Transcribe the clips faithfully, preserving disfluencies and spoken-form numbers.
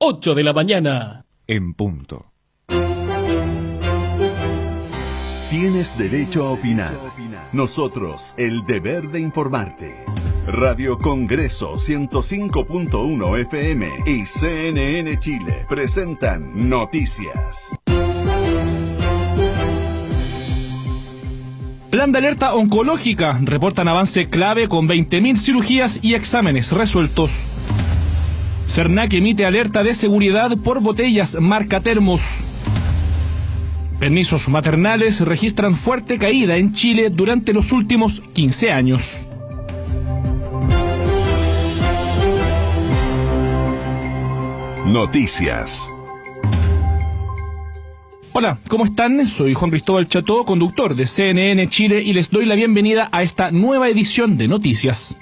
ocho de la mañana. En punto. Tienes derecho a opinar. Nosotros, el deber de informarte. Radio Congreso ciento cinco punto uno F M y C N N Chile presentan Noticias. Plan de alerta oncológica. Reportan avance clave con veinte mil cirugías y exámenes resueltos. Cernac emite alerta de seguridad por botellas marca Termos. Permisos maternales registran fuerte caída en Chile durante los últimos quince años. Noticias. Hola, ¿cómo están? Soy Juan Cristóbal Cható, conductor de C N N Chile, y les doy la bienvenida a esta nueva edición de Noticias.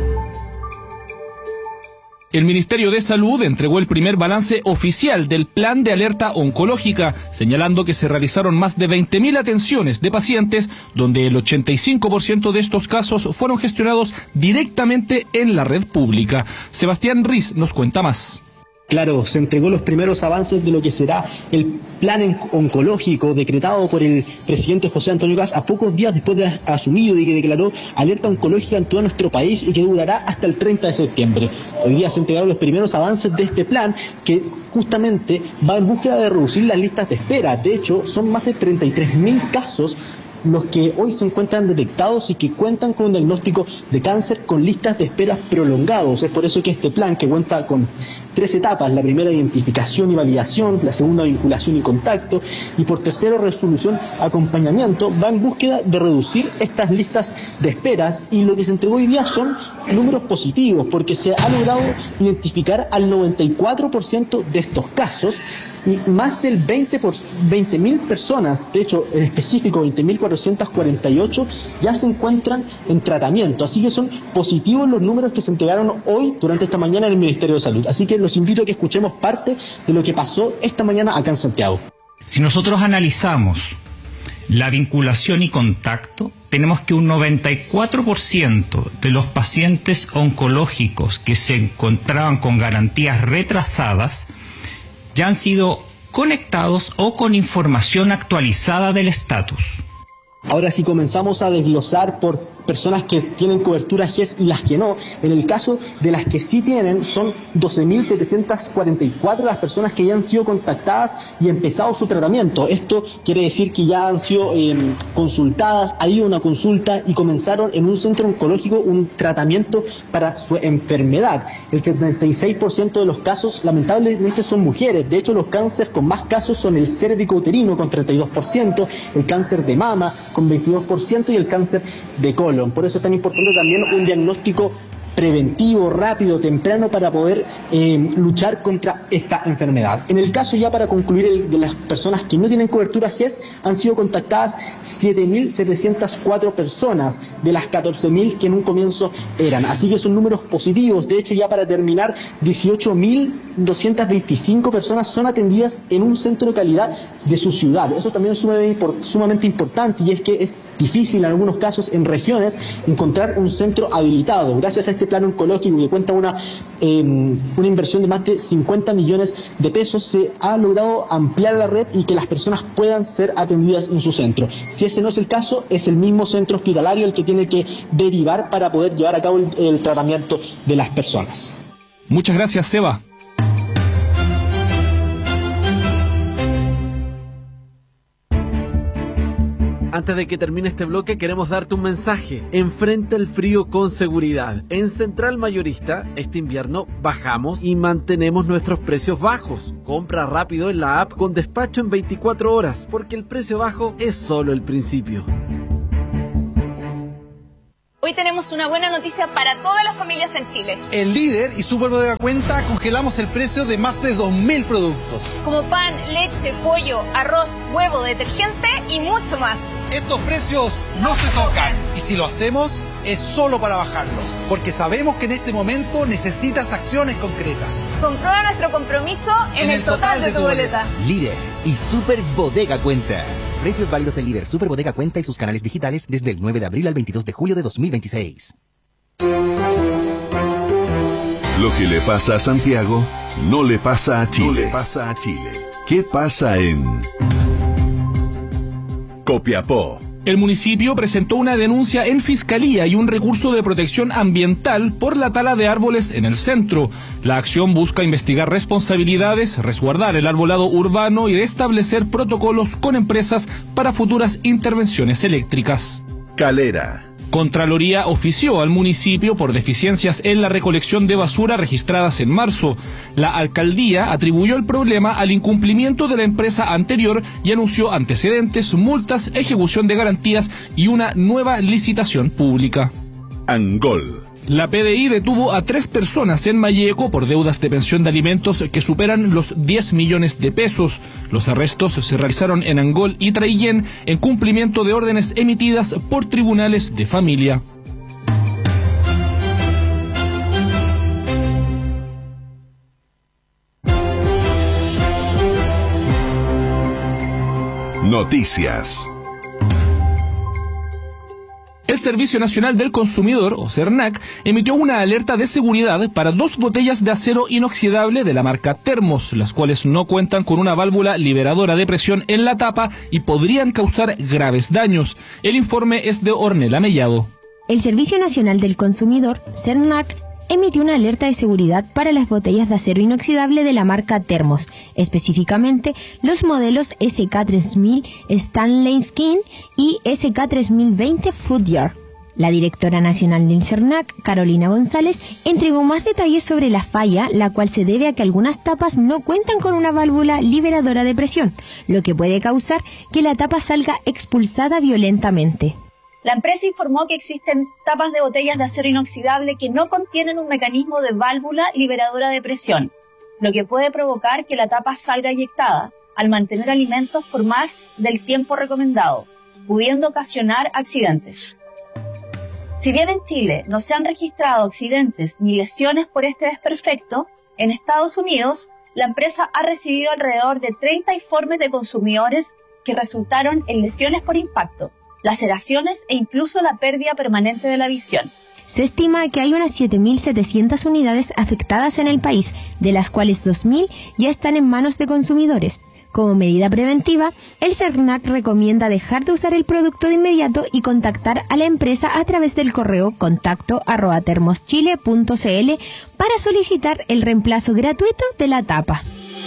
El Ministerio de Salud entregó el primer balance oficial del plan de alerta oncológica, señalando que se realizaron más de veinte mil atenciones de pacientes, donde el ochenta y cinco por ciento de estos casos fueron gestionados directamente en la red pública. Sebastián Riz nos cuenta más. Claro, se entregó los primeros avances de lo que será el plan oncológico decretado por el presidente José Antonio Kast a pocos días después de asumido y que declaró alerta oncológica en todo nuestro país y que durará hasta el treinta de septiembre. Hoy día se entregaron los primeros avances de este plan que justamente va en búsqueda de reducir las listas de espera. De hecho, son más de treinta y tres mil casos los que hoy se encuentran detectados y que cuentan con un diagnóstico de cáncer con listas de espera prolongados. Es por eso que este plan, que cuenta con tres etapas: la primera, identificación y validación; la segunda, vinculación y contacto; y por tercero, resolución, acompañamiento, va en búsqueda de reducir estas listas de esperas. Y lo que se entregó hoy día son números positivos, porque se ha logrado identificar al noventa y cuatro por ciento de estos casos, y más del veinte mil personas, de hecho en específico veinte mil cuatrocientos cuarenta y ocho, ya se encuentran en tratamiento. Así que son positivos los números que se entregaron hoy durante esta mañana en el Ministerio de Salud. Así que los invito a que escuchemos parte de lo que pasó esta mañana acá en Santiago. Si nosotros analizamos la vinculación y contacto, tenemos que un noventa y cuatro por ciento de los pacientes oncológicos que se encontraban con garantías retrasadas ya han sido conectados o con información actualizada del estatus. Ahora sí comenzamos a desglosar por personas que tienen cobertura G E S y las que no. En el caso de las que sí tienen, son doce mil setecientas cuarenta y cuatro las personas que ya han sido contactadas y empezado su tratamiento. Esto quiere decir que ya han sido eh, consultadas, ha ido a una consulta y comenzaron en un centro oncológico un tratamiento para su enfermedad. El setenta y seis por ciento de los casos lamentablemente son mujeres. De hecho, los cánceres con más casos son el cérvico-uterino con treinta y dos por ciento, el cáncer de mama con veintidós por ciento y el cáncer de colon. Por eso es tan importante también un diagnóstico preventivo, rápido, temprano, para poder eh, luchar contra esta enfermedad. En el caso, ya para concluir, el, de las personas que no tienen cobertura G E S, han sido contactadas siete mil setecientas cuatro personas de las catorce mil que en un comienzo eran. Así que son números positivos. De hecho, ya para terminar, dieciocho mil doscientas veinticinco personas son atendidas en un centro de calidad de su ciudad. Eso también es sumamente, sumamente importante, y es que es difícil en algunos casos en regiones encontrar un centro habilitado. Gracias a este plan oncológico, que cuenta una, eh, una inversión de más de cincuenta millones de pesos, se ha logrado ampliar la red y que las personas puedan ser atendidas en su centro. Si ese no es el caso, es el mismo centro hospitalario el que tiene que derivar para poder llevar a cabo el, el tratamiento de las personas. Muchas gracias, Seba. Antes de que termine este bloque, queremos darte un mensaje. Enfrenta el frío con seguridad. En Central Mayorista, este invierno bajamos y mantenemos nuestros precios bajos. Compra rápido en la app con despacho en veinticuatro horas, porque el precio bajo es solo el principio. Hoy tenemos una buena noticia para todas las familias en Chile. En Líder y Super Bodega Cuenta congelamos el precio de más de dos mil productos. Como pan, leche, pollo, arroz, huevo, detergente y mucho más. Estos precios no se tocan. Y si lo hacemos, es solo para bajarlos. Porque sabemos que en este momento necesitas acciones concretas. Comprueba nuestro compromiso en, en el, el total, total de, de tu boleta. boleta. Líder y Super Bodega Cuenta. Precios válidos en Líder, Super Bodega Cuenta y sus canales digitales desde el nueve de abril al veintidós de julio de dos mil veintiséis. Lo que le pasa a Santiago, No le pasa a Chile. No le pasa a Chile. ¿Qué pasa en Copiapó? El municipio presentó una denuncia en fiscalía y un recurso de protección ambiental por la tala de árboles en el centro. La acción busca investigar responsabilidades, resguardar el arbolado urbano y establecer protocolos con empresas para futuras intervenciones eléctricas. Calera. Contraloría ofició al municipio por deficiencias en la recolección de basura registradas en marzo. La alcaldía atribuyó el problema al incumplimiento de la empresa anterior y anunció antecedentes, multas, ejecución de garantías y una nueva licitación pública. Angol. La P D I detuvo a tres personas en Malleco por deudas de pensión de alimentos que superan los diez millones de pesos. Los arrestos se realizaron en Angol y Traillén en cumplimiento de órdenes emitidas por tribunales de familia. Noticias. El Servicio Nacional del Consumidor, o SERNAC, emitió una alerta de seguridad para dos botellas de acero inoxidable de la marca Termos, las cuales no cuentan con una válvula liberadora de presión en la tapa y podrían causar graves daños. El informe es de Ornella Mellado. El Servicio Nacional del Consumidor, SERNAC, emitió una alerta de seguridad para las botellas de acero inoxidable de la marca Termos, específicamente los modelos S K tres mil Stanley Skin y S K tres mil veinte Foodyard. La directora nacional del SERNAC, Carolina González, entregó más detalles sobre la falla, la cual se debe a que algunas tapas no cuentan con una válvula liberadora de presión, lo que puede causar que la tapa salga expulsada violentamente. La empresa informó que existen tapas de botellas de acero inoxidable que no contienen un mecanismo de válvula liberadora de presión, lo que puede provocar que la tapa salga eyectada al mantener alimentos por más del tiempo recomendado, pudiendo ocasionar accidentes. Si bien en Chile no se han registrado accidentes ni lesiones por este desperfecto, en Estados Unidos la empresa ha recibido alrededor de treinta informes de consumidores que resultaron en lesiones por impacto, laceraciones e incluso la pérdida permanente de la visión. Se estima que hay unas siete mil setecientas unidades afectadas en el país, de las cuales dos mil ya están en manos de consumidores. Como medida preventiva, el SERNAC recomienda dejar de usar el producto de inmediato y contactar a la empresa a través del correo contacto arroba termoschile punto cl para solicitar el reemplazo gratuito de la tapa.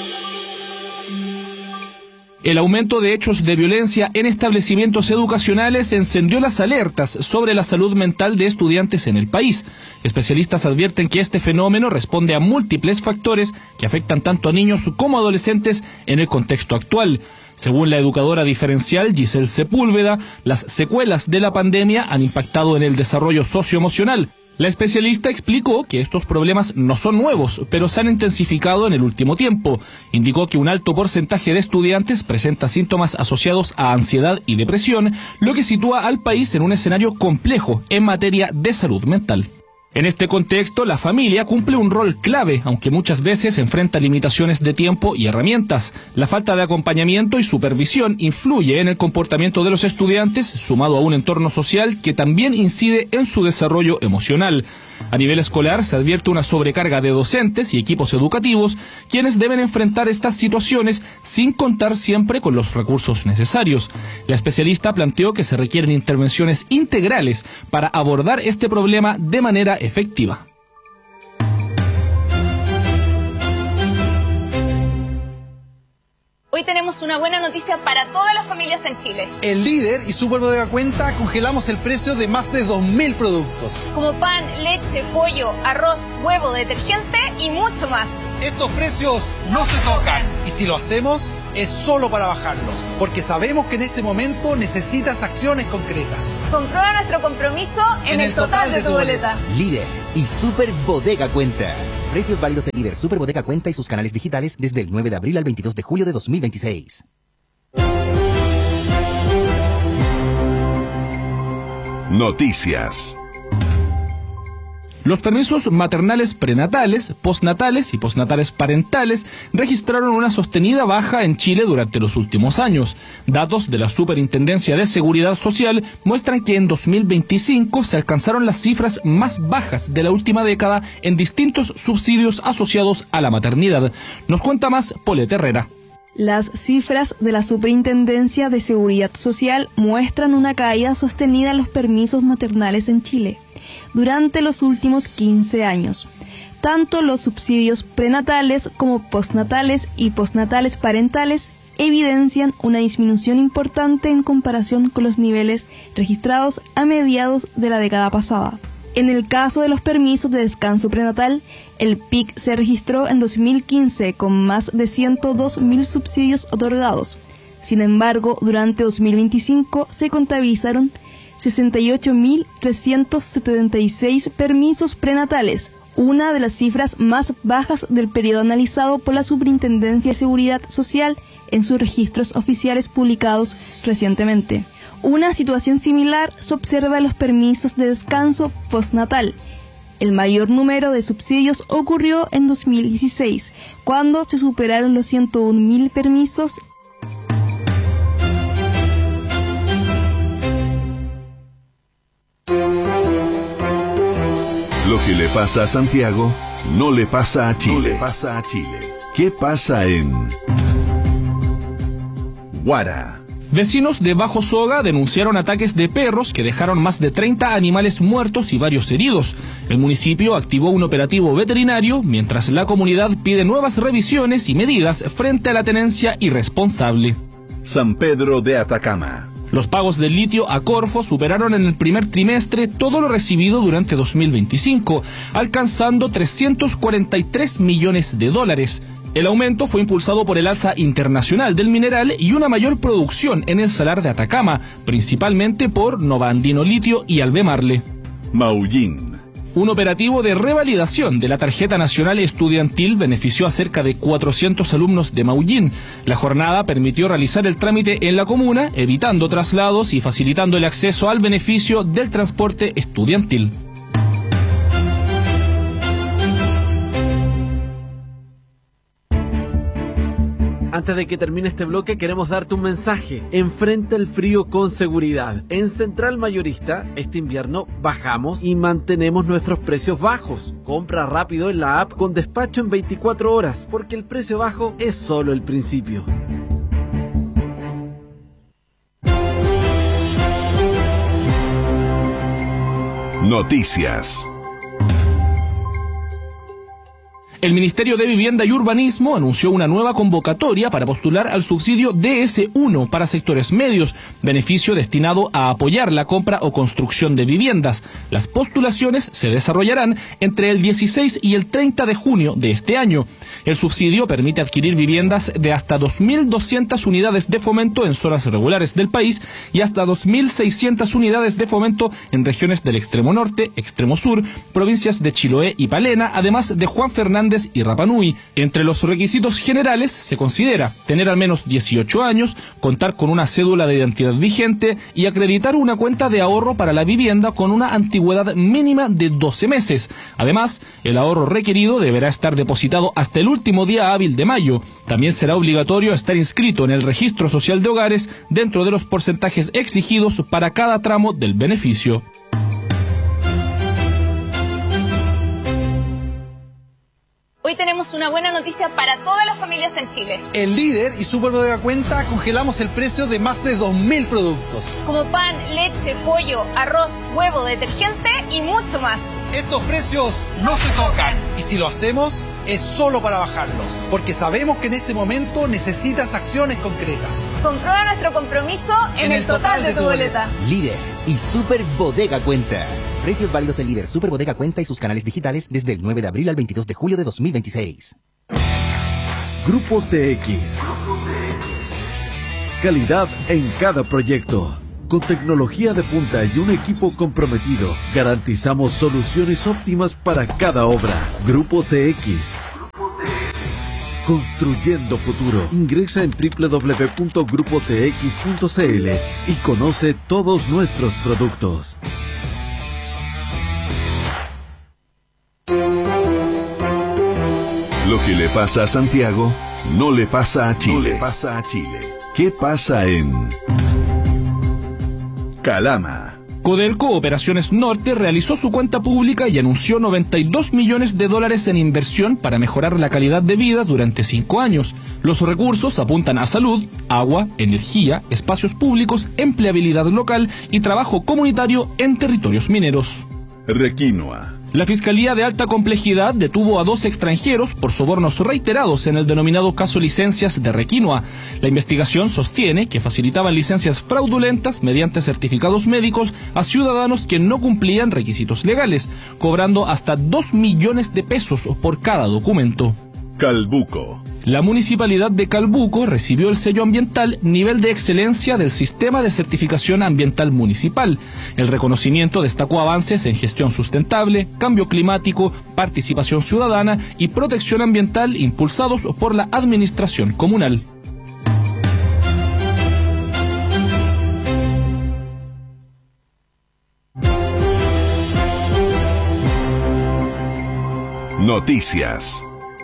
El aumento de hechos de violencia en establecimientos educacionales encendió las alertas sobre la salud mental de estudiantes en el país. Especialistas advierten que este fenómeno responde a múltiples factores que afectan tanto a niños como a adolescentes en el contexto actual. Según la educadora diferencial Giselle Sepúlveda, las secuelas de la pandemia han impactado en el desarrollo socioemocional. La especialista explicó que estos problemas no son nuevos, pero se han intensificado en el último tiempo. Indicó que un alto porcentaje de estudiantes presenta síntomas asociados a ansiedad y depresión, lo que sitúa al país en un escenario complejo en materia de salud mental. En este contexto, la familia cumple un rol clave, aunque muchas veces enfrenta limitaciones de tiempo y herramientas. La falta de acompañamiento y supervisión influye en el comportamiento de los estudiantes, sumado a un entorno social que también incide en su desarrollo emocional. A nivel escolar se advierte una sobrecarga de docentes y equipos educativos, quienes deben enfrentar estas situaciones sin contar siempre con los recursos necesarios. La especialista planteó que se requieren intervenciones integrales para abordar este problema de manera efectiva. Hoy tenemos una buena noticia para todas las familias en Chile. En Líder y Super Bodega Cuenta congelamos el precio de más de dos mil productos. Como pan, leche, pollo, arroz, huevo, detergente y mucho más. Estos precios no se tocan. Y si lo hacemos, es solo para bajarlos. Porque sabemos que en este momento necesitas acciones concretas. Comprueba nuestro compromiso en, en el, el total, total de tu boleta. boleta. Líder y Super Bodega Cuenta. Precios válidos en Líder, Super Bodega Cuenta y sus canales digitales desde el nueve de abril al veintidós de julio de dos mil veintiséis. Noticias. Los permisos maternales prenatales, postnatales y postnatales parentales registraron una sostenida baja en Chile durante los últimos años. Datos de la Superintendencia de Seguridad Social muestran que en dos mil veinticinco se alcanzaron las cifras más bajas de la última década en distintos subsidios asociados a la maternidad. Nos cuenta más Paulette Herrera. Las cifras de la Superintendencia de Seguridad Social muestran una caída sostenida en los permisos maternales en Chile durante los últimos quince años. Tanto los subsidios prenatales como postnatales y postnatales parentales evidencian una disminución importante en comparación con los niveles registrados a mediados de la década pasada. En el caso de los permisos de descanso prenatal, el pic se registró en dos mil quince con más de ciento dos mil subsidios otorgados. Sin embargo, durante dos mil veinticinco se contabilizaron sesenta y ocho mil trescientos setenta y seis permisos prenatales, una de las cifras más bajas del periodo analizado por la Superintendencia de Seguridad Social en sus registros oficiales publicados recientemente. Una situación similar se observa en los permisos de descanso postnatal. El mayor número de subsidios ocurrió en dos mil dieciséis, cuando se superaron los ciento un mil permisos. Lo que le pasa a Santiago no le pasa a Chile. No le pasa a Chile. ¿Qué pasa en Huara? Vecinos de Bajo Soga denunciaron ataques de perros que dejaron más de treinta animales muertos y varios heridos. El municipio activó un operativo veterinario mientras la comunidad pide nuevas revisiones y medidas frente a la tenencia irresponsable. San Pedro de Atacama. Los pagos del litio a Corfo superaron en el primer trimestre todo lo recibido durante dos mil veinticinco, alcanzando trescientos cuarenta y tres millones de dólares. El aumento fue impulsado por el alza internacional del mineral y una mayor producción en el salar de Atacama, principalmente por Nova Andino Litio y Albemarle. Maullín. Un operativo de revalidación de la tarjeta nacional estudiantil benefició a cerca de cuatrocientos alumnos de Maullín. La jornada permitió realizar el trámite en la comuna, evitando traslados y facilitando el acceso al beneficio del transporte estudiantil. Antes de que termine este bloque, queremos darte un mensaje. Enfrenta el frío con seguridad. En Central Mayorista, este invierno bajamos y mantenemos nuestros precios bajos. Compra rápido en la app con despacho en veinticuatro horas, porque el precio bajo es solo el principio. Noticias. El Ministerio de Vivienda y Urbanismo anunció una nueva convocatoria para postular al subsidio D S uno para sectores medios, beneficio destinado a apoyar la compra o construcción de viviendas. Las postulaciones se desarrollarán entre el dieciséis y el treinta de junio de este año. El subsidio permite adquirir viviendas de hasta dos mil doscientas unidades de fomento en zonas regulares del país y hasta dos mil seiscientas unidades de fomento en regiones del extremo norte, extremo sur, provincias de Chiloé y Palena, además de Juan Fernández y Rapa Nui. Entre los requisitos generales se considera tener al menos dieciocho años, contar con una cédula de identidad vigente y acreditar una cuenta de ahorro para la vivienda con una antigüedad mínima de doce meses. Además, el ahorro requerido deberá estar depositado hasta el último día hábil de mayo. También será obligatorio estar inscrito en el Registro Social de Hogares dentro de los porcentajes exigidos para cada tramo del beneficio. Hoy tenemos una buena noticia para todas las familias en Chile. En Líder y Super Bodega Cuenta congelamos el precio de más de dos mil productos. Como pan, leche, pollo, arroz, huevo, detergente y mucho más. Estos precios no se tocan. Y si lo hacemos, es solo para bajarlos. Porque sabemos que en este momento necesitas acciones concretas. Comprueba nuestro compromiso en, en el total, total de tu boleta. Líder y Super Bodega Cuenta. Precios válidos en Líder, Super Bodega Cuenta y sus canales digitales desde el nueve de abril al veintidós de julio de dos mil veintiséis. Grupo T X. Calidad en cada proyecto. Con tecnología de punta y un equipo comprometido, garantizamos soluciones óptimas para cada obra. Grupo T X. Construyendo futuro. Ingresa en doble u doble u doble u punto grupo t x punto c l y conoce todos nuestros productos. Lo que le pasa a Santiago no le pasa a Chile. No le pasa a Chile. ¿Qué pasa en Calama? Codelco Operaciones Norte realizó su cuenta pública y anunció noventa y dos millones de dólares en inversión para mejorar la calidad de vida durante cinco años. Los recursos apuntan a salud, agua, energía, espacios públicos, empleabilidad local y trabajo comunitario en territorios mineros. Requinoa. La Fiscalía de Alta Complejidad detuvo a dos extranjeros por sobornos reiterados en el denominado caso licencias de Requinoa. La investigación sostiene que facilitaban licencias fraudulentas mediante certificados médicos a ciudadanos que no cumplían requisitos legales, cobrando hasta dos millones de pesos por cada documento. Calbuco. La Municipalidad de Calbuco recibió el sello ambiental Nivel de Excelencia del Sistema de Certificación Ambiental Municipal. El reconocimiento destacó avances en gestión sustentable, cambio climático, participación ciudadana y protección ambiental impulsados por la administración comunal. Noticias.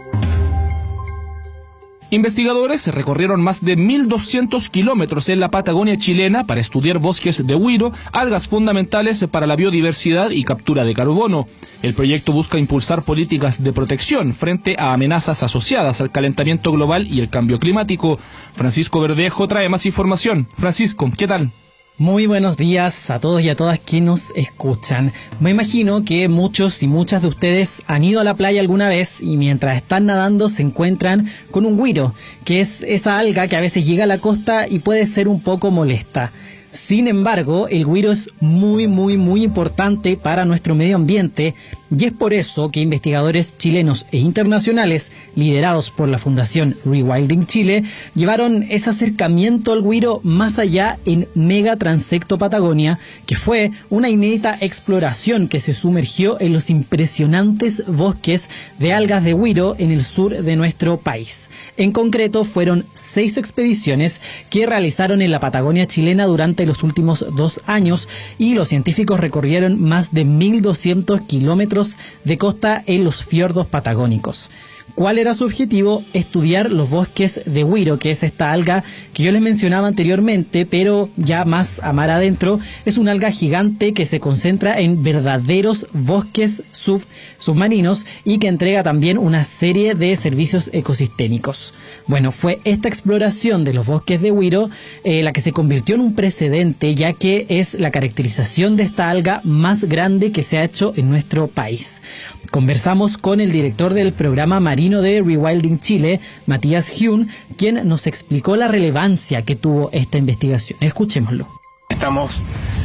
Investigadores recorrieron más de mil doscientos kilómetros en la Patagonia chilena para estudiar bosques de huiro, algas fundamentales para la biodiversidad y captura de carbono. El proyecto busca impulsar políticas de protección frente a amenazas asociadas al calentamiento global y el cambio climático. Francisco Verdejo trae más información. Francisco, ¿qué tal? Muy buenos días a todos y a todas que nos escuchan. Me imagino que muchos y muchas de ustedes han ido a la playa alguna vez y mientras están nadando se encuentran con un güiro, que es esa alga que a veces llega a la costa y puede ser un poco molesta. Sin embargo, el güiro es muy, muy, muy importante para nuestro medio ambiente y es por eso que investigadores chilenos e internacionales, liderados por la Fundación Rewilding Chile, llevaron ese acercamiento al güiro más allá en Mega Transecto Patagonia, que fue una inédita exploración que se sumergió en los impresionantes bosques de algas de güiro en el sur de nuestro país. En concreto, fueron seis expediciones que realizaron en la Patagonia chilena durante los últimos dos años y los científicos recorrieron más de mil doscientos kilómetros de costa en los fiordos patagónicos. ¿Cuál era su objetivo? Estudiar los bosques de güiro, que es esta alga que yo les mencionaba anteriormente, pero ya más a mar adentro. Es una alga gigante que se concentra en verdaderos bosques sub submarinos y que entrega también una serie de servicios ecosistémicos. Bueno, fue esta exploración de los bosques de güiro eh, la que se convirtió en un precedente, ya que es la caracterización de esta alga más grande que se ha hecho en nuestro país. Conversamos con el director del programa marino de Rewilding Chile, Matías Hyun, quien nos explicó la relevancia que tuvo esta investigación. Escuchémoslo. Estamos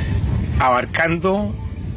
abarcando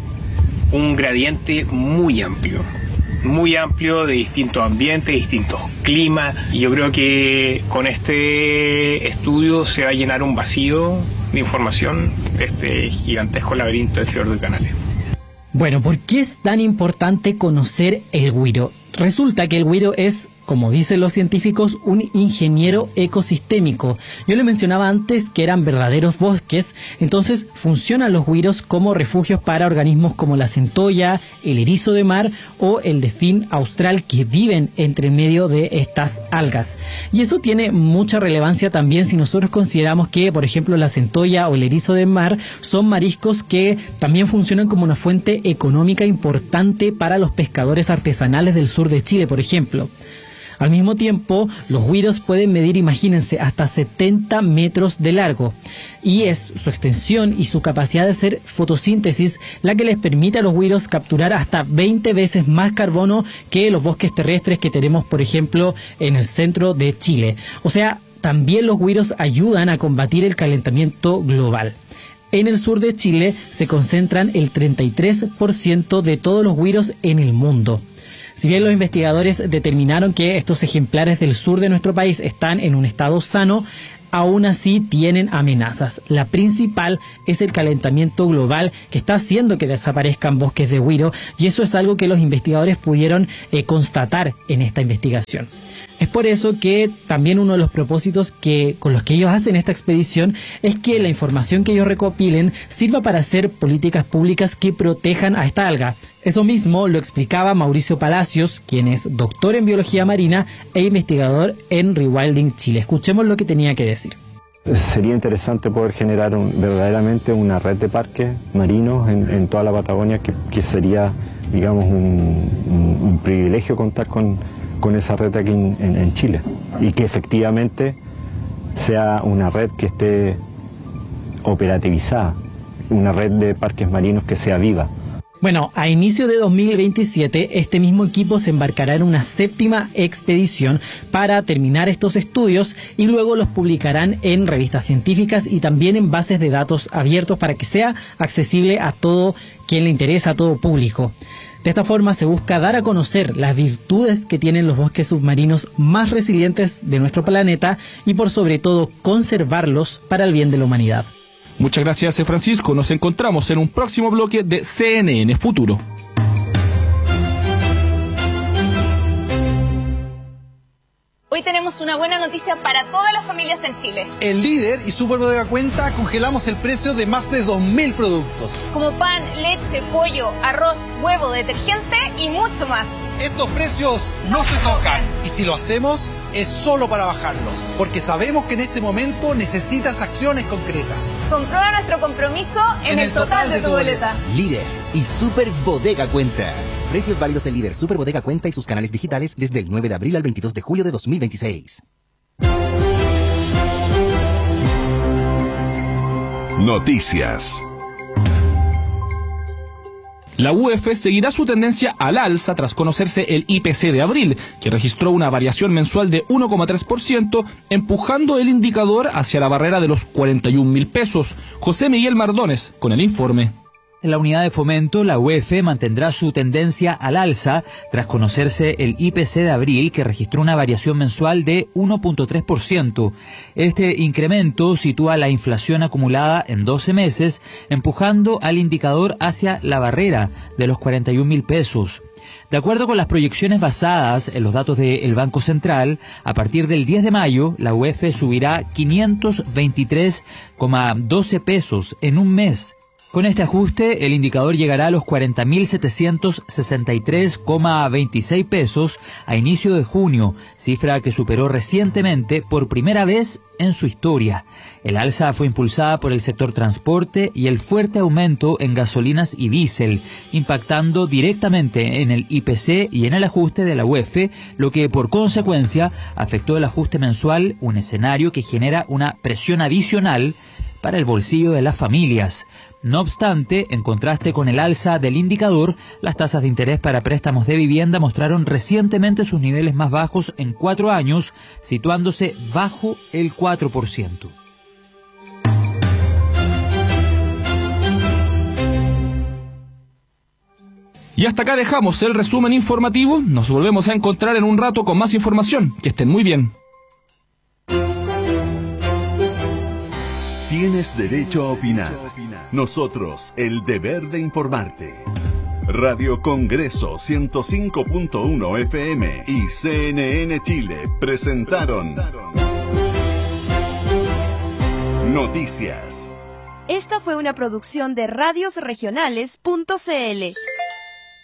un gradiente muy amplio, muy amplio de distintos ambientes, distintos climas, y yo creo que con este estudio se va a llenar un vacío de información de este gigantesco laberinto de fiordos y canales. Bueno, ¿por qué es tan importante conocer el güiro? Resulta que el güiro es, como dicen los científicos, un ingeniero ecosistémico. Yo le mencionaba antes que eran verdaderos bosques, entonces funcionan los güiros como refugios para organismos como la centolla, el erizo de mar o el delfín austral que viven entre medio de estas algas. Y eso tiene mucha relevancia también si nosotros consideramos que, por ejemplo, la centolla o el erizo de mar son mariscos que también funcionan como una fuente económica importante para los pescadores artesanales del sur de Chile, por ejemplo. Al mismo tiempo, los güiros pueden medir, imagínense, hasta setenta metros de largo. Y es su extensión y su capacidad de hacer fotosíntesis la que les permite a los güiros capturar hasta veinte veces más carbono que los bosques terrestres que tenemos, por ejemplo, en el centro de Chile. O sea, también los güiros ayudan a combatir el calentamiento global. En el sur de Chile se concentran el treinta y tres por ciento de todos los güiros en el mundo. Si bien los investigadores determinaron que estos ejemplares del sur de nuestro país están en un estado sano, aún así tienen amenazas. La principal es el calentamiento global que está haciendo que desaparezcan bosques de güiro, y eso es algo que los investigadores pudieron eh, constatar en esta investigación. Es por eso que también uno de los propósitos que con los que ellos hacen esta expedición es que la información que ellos recopilen sirva para hacer políticas públicas que protejan a esta alga. Eso mismo lo explicaba Mauricio Palacios, quien es doctor en biología marina e investigador en Rewilding Chile. Escuchemos lo que tenía que decir. Sería interesante poder generar un, verdaderamente una red de parques marinos en, en toda la Patagonia, que, que sería, digamos, un, un, un privilegio contar con, con esa red aquí en, en, en Chile, y que efectivamente sea una red que esté operativizada, una red de parques marinos que sea viva. Bueno, a inicio de dos mil veintisiete, este mismo equipo se embarcará en una séptima expedición para terminar estos estudios y luego los publicarán en revistas científicas y también en bases de datos abiertos para que sea accesible a todo quien le interesa, a todo público. De esta forma se busca dar a conocer las virtudes que tienen los bosques submarinos más resilientes de nuestro planeta y por sobre todo conservarlos para el bien de la humanidad. Muchas gracias, Francisco. Nos encontramos en un próximo bloque de C N N Futuro. Hoy tenemos una buena noticia para todas las familias en Chile. En Líder y Super Bodega Cuenta congelamos el precio de más de dos mil productos. Como pan, leche, pollo, arroz, huevo, detergente y mucho más. Estos precios no se tocan. Y si lo hacemos, es solo para bajarlos. Porque sabemos que en este momento necesitas acciones concretas. Comprueba nuestro compromiso en, en el, el total, total de, de tu boleta. Líder y Super Bodega Cuenta. Precios válidos en Líder, Super Bodega Cuenta y sus canales digitales desde el nueve de abril al veintidós de julio de dos mil veintiséis. Noticias. La U E F seguirá su tendencia al alza tras conocerse el I P C de abril, que registró una variación mensual de uno coma tres por ciento, empujando el indicador hacia la barrera de los cuarenta y un mil pesos. José Miguel Mardones, con el informe. En la unidad de fomento, la U E F mantendrá su tendencia al alza tras conocerse el I P C de abril, que registró una variación mensual de uno punto tres por ciento. Este incremento sitúa la inflación acumulada en doce meses, empujando al indicador hacia la barrera de los cuarenta y un mil pesos. De acuerdo con las proyecciones basadas en los datos del Banco Central, a partir del diez de mayo, la U E F subirá quinientos veintitrés coma doce pesos en un mes. Con este ajuste, el indicador llegará a los cuarenta mil setecientos sesenta y tres coma veintiséis pesos a inicio de junio, cifra que superó recientemente por primera vez en su historia. El alza fue impulsada por el sector transporte y el fuerte aumento en gasolinas y diésel, impactando directamente en el I P C y en el ajuste de la U E F, lo que por consecuencia afectó el ajuste mensual, un escenario que genera una presión adicional para el bolsillo de las familias. No obstante, en contraste con el alza del indicador, las tasas de interés para préstamos de vivienda mostraron recientemente sus niveles más bajos en cuatro años, situándose bajo el cuatro por ciento. Y hasta acá dejamos el resumen informativo. Nos volvemos a encontrar en un rato con más información. Que estén muy bien. Tienes derecho a opinar. Nosotros, el deber de informarte. Radio Congreso ciento cinco punto uno F M y C N N Chile presentaron Noticias. Esta fue una producción de radios regionales punto c l.